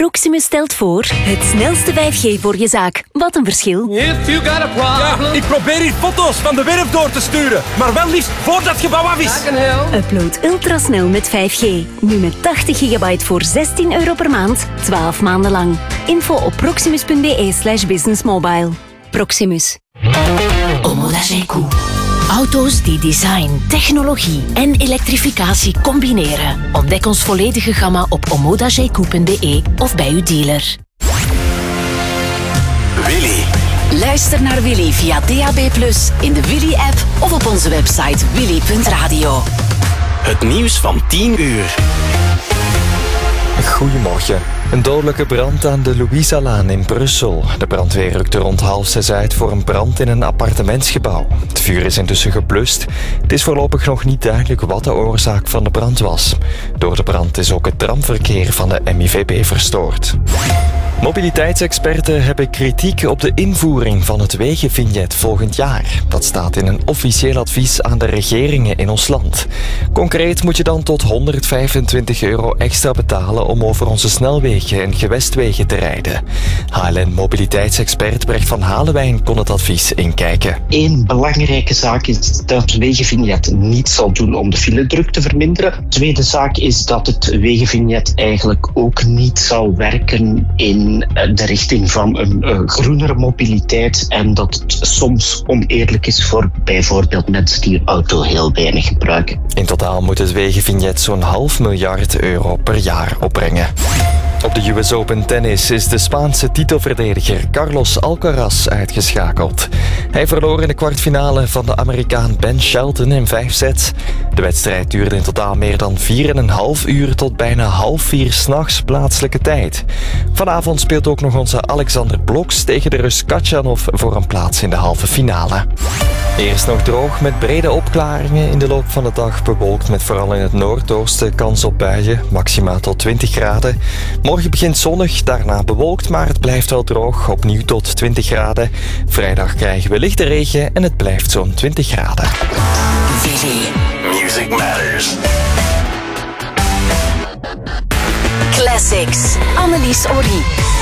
Proximus stelt voor het snelste 5G voor je zaak. Wat een verschil. Ja, ik probeer hier foto's van de werf door te sturen. Maar wel liefst voordat het gebouw af is. Upload ultrasnel met 5G. Nu met 80 gigabyte voor €16 per maand, 12 maanden lang. Info op proximus.be/businessmobile. Proximus. Omoda-Gecou. Auto's die design, technologie en elektrificatie combineren. Ontdek ons volledige gamma op omodagecou.be of bij uw dealer. Willy. Luister naar Willy via DAB+, in de Willy-app of op onze website willy.radio. Het nieuws van 10 uur. Goedemorgen. Een dodelijke brand aan de Louisa-laan in Brussel. De brandweer rukte rond 5:30 uit voor een brand in een appartementsgebouw. Het vuur is intussen geblust. Het is voorlopig nog niet duidelijk wat de oorzaak van de brand was. Door de brand is ook het tramverkeer van de MIVB verstoord. Mobiliteitsexperten hebben kritiek op de invoering van het wegenvignet volgend jaar. Dat staat in een officieel advies aan de regeringen in ons land. Concreet moet je dan tot €125 extra betalen om over onze snelwegen en gewestwegen te rijden. HLN-mobiliteitsexpert Brecht van Halewijn kon het advies inkijken. Eén belangrijke zaak is dat het wegenvignet niet zal doen om de filedruk te verminderen. Tweede zaak is dat het wegenvignet eigenlijk ook niet zal werken in de richting van een groenere mobiliteit en dat het soms oneerlijk is voor bijvoorbeeld mensen die hun auto heel weinig gebruiken. In totaal moet het wegenvignet zo'n €500 miljoen per jaar opbrengen. Op de US Open Tennis is de Spaanse titelverdediger Carlos Alcaraz uitgeschakeld. Hij verloor in de kwartfinale van de Amerikaan Ben Shelton in 5 sets. De wedstrijd duurde in totaal meer dan 4,5 uur tot bijna 3:30 s'nachts plaatselijke tijd. Vanavond speelt ook nog onze Alexander Bloks tegen de Rus Katjanov voor een plaats in de halve finale. Eerst nog droog met brede opklaringen. In de loop van de dag bewolkt met vooral in het noordoosten kans op buien. Maximaal tot 20 graden. Morgen begint zonnig, daarna bewolkt, maar het blijft wel droog. Opnieuw tot 20 graden. Vrijdag krijgen we lichte regen en het blijft zo'n 20 graden. Willy. Music Matters. Classics. Annelies Orie.